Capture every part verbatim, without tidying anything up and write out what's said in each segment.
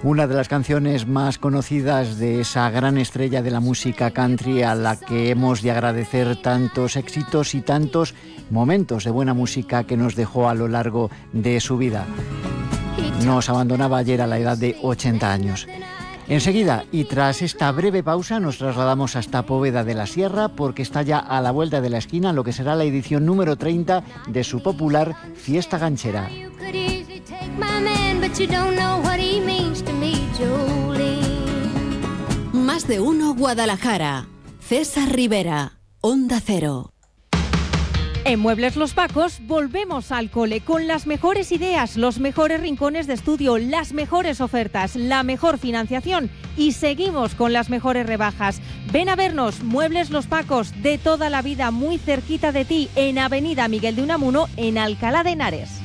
una de las canciones más conocidas de esa gran estrella de la música country a la que hemos de agradecer tantos éxitos y tantos momentos de buena música que nos dejó a lo largo de su vida. Nos abandonaba ayer a la edad de ochenta años. Enseguida, y tras esta breve pausa, nos trasladamos hasta Póveda de la Sierra porque está ya a la vuelta de la esquina lo que será la edición número treinta de su popular Fiesta Ganchera. Más de uno Guadalajara. César Rivera, Onda Cero. En Muebles Los Pacos volvemos al cole con las mejores ideas, los mejores rincones de estudio, las mejores ofertas, la mejor financiación y seguimos con las mejores rebajas. Ven a vernos, Muebles Los Pacos, de toda la vida, muy cerquita de ti, en Avenida Miguel de Unamuno, en Alcalá de Henares.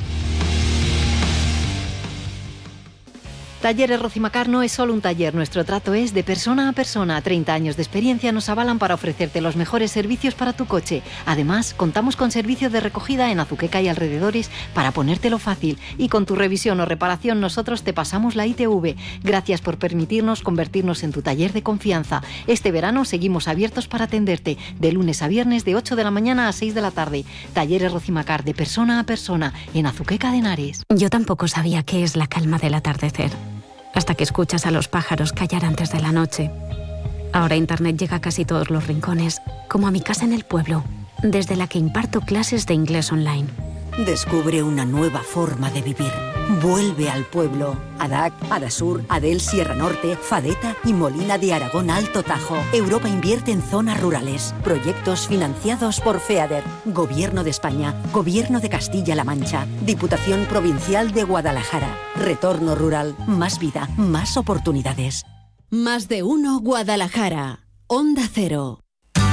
Talleres Rocimacar no es solo un taller, nuestro trato es de persona a persona. treinta años de experiencia nos avalan para ofrecerte los mejores servicios para tu coche. Además, contamos con servicios de recogida en Azuqueca y alrededores para ponértelo fácil. Y con tu revisión o reparación nosotros te pasamos la I T V. Gracias por permitirnos convertirnos en tu taller de confianza. Este verano seguimos abiertos para atenderte, de lunes a viernes de ocho de la mañana a seis de la tarde. Talleres Rocimacar, de persona a persona, en Azuqueca de Henares. Yo tampoco sabía qué es la calma del atardecer, hasta que escuchas a los pájaros callar antes de la noche. Ahora Internet llega a casi todos los rincones, como a mi casa en el pueblo, desde la que imparto clases de inglés online. Descubre una nueva forma de vivir. Vuelve al pueblo. Adac, Adasur, Adel Sierra Norte, Fadeta y Molina de Aragón Alto Tajo. Europa invierte en zonas rurales. Proyectos financiados por FEADER. Gobierno de España. Gobierno de Castilla-La Mancha. Diputación Provincial de Guadalajara. Retorno rural. Más vida, más oportunidades. Más de uno Guadalajara. Onda Cero.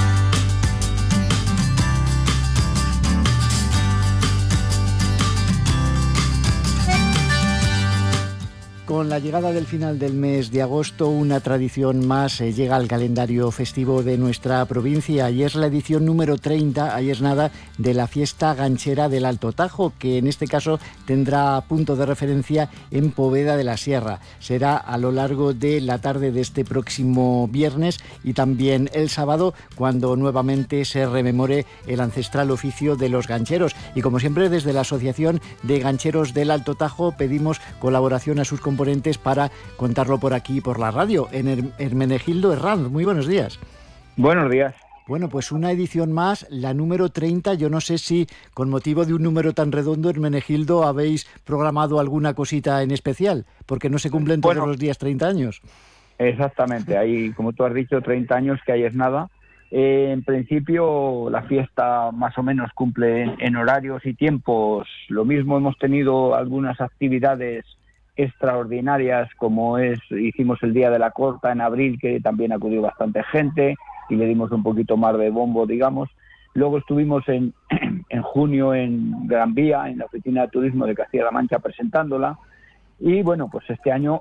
Con la llegada del final del mes de agosto, una tradición más eh, llega al calendario festivo de nuestra provincia y es la edición número treinta, ahí es nada, de la Fiesta Ganchera del Alto Tajo, que en este caso tendrá punto de referencia en Póveda de la Sierra. Será a lo largo de la tarde de este próximo viernes y también el sábado, cuando nuevamente se rememore el ancestral oficio de los gancheros. Y como siempre, desde la Asociación de Gancheros del Alto Tajo pedimos colaboración a sus compañeros para contarlo por aquí, por la radio, en Hermenegildo Herranz. Muy buenos días. Buenos días. Bueno, pues una edición más, la número treinta. Yo no sé si con motivo de un número tan redondo, Hermenegildo, habéis programado alguna cosita en especial, porque no se cumplen todos bueno, los días treinta años. Exactamente, hay, como tú has dicho, treinta años, que ahí es nada. Eh, en principio la fiesta más o menos cumple en, en horarios y tiempos. Lo mismo, hemos tenido algunas actividades extraordinarias, como es hicimos el Día de la Corta en abril, que también acudió bastante gente y le dimos un poquito más de bombo, digamos. Luego estuvimos en, en junio en Gran Vía, en la Oficina de Turismo de Castilla-La Mancha, presentándola. Y bueno, pues este año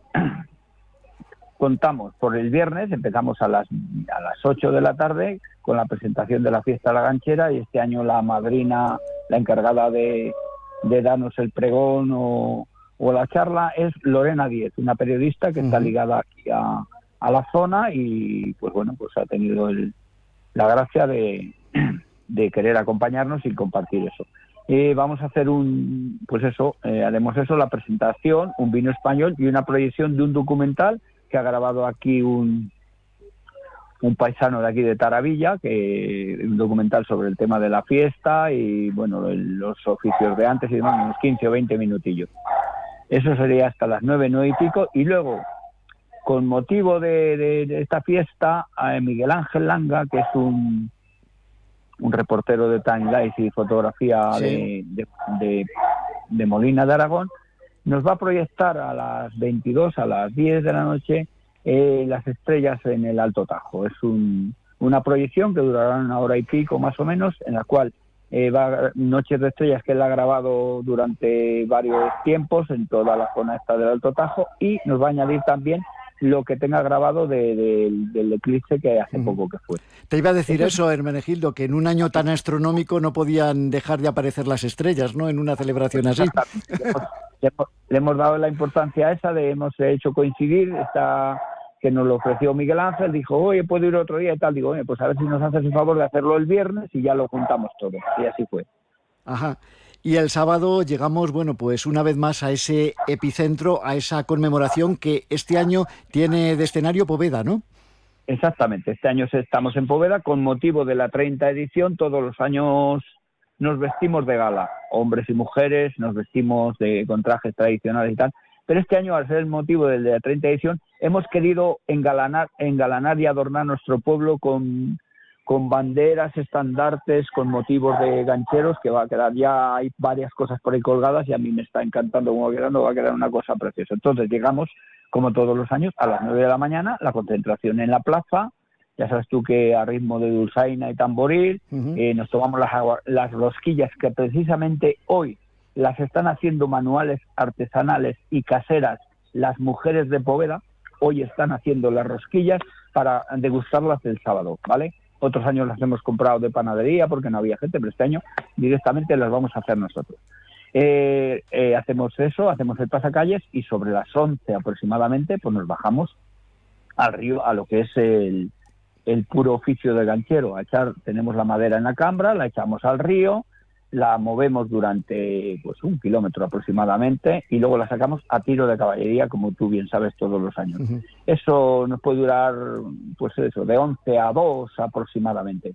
contamos por el viernes, empezamos a las a las ocho de la tarde con la presentación de la Fiesta de la Ganchera, y este año la madrina, la encargada de, de darnos el pregón o o la charla es Lorena Díez, una periodista que está ligada aquí a, a la zona y pues bueno, pues ha tenido el, la gracia de, de querer acompañarnos y compartir eso. Eh, vamos a hacer un, pues eso, eh, haremos eso, la presentación, un vino español y una proyección de un documental que ha grabado aquí un un paisano de aquí de Taravilla, que un documental sobre el tema de la fiesta y bueno, el, los oficios de antes y demás, unos quince o veinte minutillos. Eso sería hasta las nueve, nueve y pico. Y luego, con motivo de, de, de esta fiesta, a Miguel Ángel Langa, que es un, un reportero de Timelines y fotografía sí. de, de, de, de Molina de Aragón, nos va a proyectar a las veintidós, a las diez de la noche, eh, las estrellas en el Alto Tajo. Es un, una proyección que durará una hora y pico más o menos, en la cual Eh, va, Noches de Estrellas, que él ha grabado durante varios tiempos en toda la zona esta del Alto Tajo, y nos va a añadir también lo que tenga grabado de, de, del eclipse que hace poco que fue. Te iba a decir eso, Hermenegildo, que en un año tan astronómico no podían dejar de aparecer las estrellas, ¿no?, en una celebración así. le hemos, le hemos dado la importancia a esa, de hemos hecho coincidir, esta que nos lo ofreció Miguel Ángel, dijo, oye, ¿puedo ir otro día y tal? Digo, oye, pues a ver si nos haces el favor de hacerlo el viernes y ya lo juntamos todo. Y así fue. Ajá. Y el sábado llegamos, bueno, pues una vez más a ese epicentro, a esa conmemoración que este año tiene de escenario Poveda, ¿no? Exactamente, este año estamos en Poveda con motivo de la treinta edición. Todos los años nos vestimos de gala, hombres y mujeres, nos vestimos de, con trajes tradicionales y tal, pero este año, al ser el motivo de la treinta edición, hemos querido engalanar, engalanar y adornar nuestro pueblo con, con banderas, estandartes, con motivos de gancheros, que va a quedar, ya hay varias cosas por ahí colgadas y a mí me está encantando cómo va quedando, va a quedar una cosa preciosa. Entonces llegamos, como todos los años, a las nueve de la mañana, la concentración en la plaza. Ya sabes tú que a ritmo de dulzaina y tamboril, uh-huh. eh, nos tomamos las, las rosquillas, que precisamente hoy las están haciendo manuales, artesanales y caseras las mujeres de Poveda. Hoy están haciendo las rosquillas para degustarlas el sábado, ¿vale? Otros años las hemos comprado de panadería porque no había gente, pero este año directamente las vamos a hacer nosotros. Eh, eh, hacemos eso, hacemos el pasacalles y sobre las once aproximadamente pues nos bajamos al río, a lo que es el... el puro oficio de ganchero. A echar, tenemos la madera en la cambra, la echamos al río, la movemos durante pues un kilómetro aproximadamente y luego la sacamos a tiro de caballería, como tú bien sabes, todos los años. Uh-huh. Eso nos puede durar, pues eso, de once a dos aproximadamente.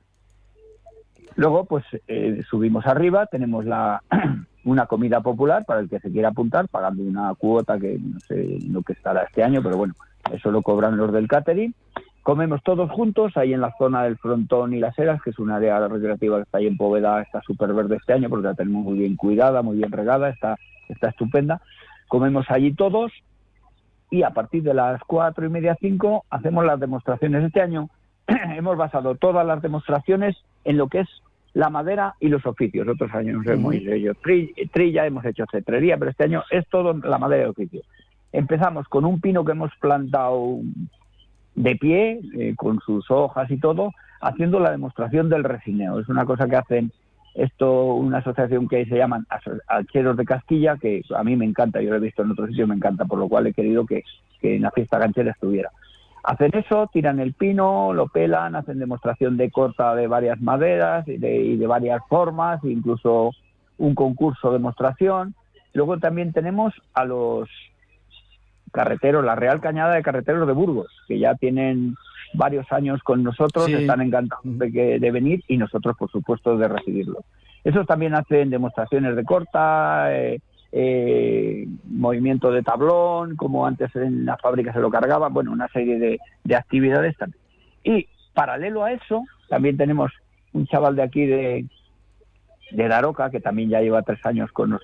Luego, pues eh, subimos arriba, tenemos la una comida popular para el que se quiera apuntar, pagando una cuota que no sé lo que estará este año, pero bueno, eso lo cobran los del catering. Comemos todos juntos ahí en la zona del Frontón y Las Heras, que es un área recreativa que está ahí en Poveda, está súper verde este año porque la tenemos muy bien cuidada, muy bien regada, está, está estupenda. Comemos allí todos y a partir de las cuatro y media, cinco, hacemos las demostraciones. Este año hemos basado todas las demostraciones en lo que es la madera y los oficios. Otros años uh-huh. hemos hecho trilla, hemos hecho cetrería, pero este año es todo la madera y oficios. Empezamos con un pino que hemos plantado de pie, eh, con sus hojas y todo, haciendo la demostración del resineo. Es una cosa que hacen esto, una asociación que se llaman Gancheros de Castilla, que a mí me encanta, yo lo he visto en otros sitios, me encanta, por lo cual he querido que, que en la fiesta ganchera estuviera. Hacen eso, tiran el pino, lo pelan, hacen demostración de corta de varias maderas y de, y de varias formas, incluso un concurso de demostración. Luego también tenemos a los carreteros, la Real Cañada de Carreteros de Burgos, que ya tienen varios años con nosotros, sí. Están encantados de, que, de venir y nosotros, por supuesto, de recibirlos. Esos también hacen demostraciones de corta, eh, eh, movimiento de tablón, como antes en la fábrica se lo cargaban, bueno, una serie de, de actividades también. Y paralelo a eso, también tenemos un chaval de aquí de, de Daroca, que también ya lleva tres años con nosotros,